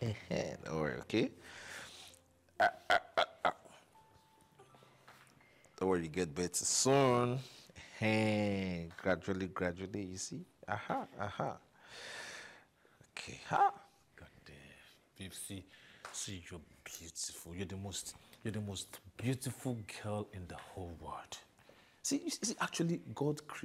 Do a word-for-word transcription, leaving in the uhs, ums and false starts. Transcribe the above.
Don't worry, okay? Don't worry, you get better soon. Hey, gradually, gradually, you see? Aha, aha. Okay, ha. God damn. Babe, see, see, you're beautiful. You're the most, you're the most beautiful girl in the whole world. See, you see, actually, God created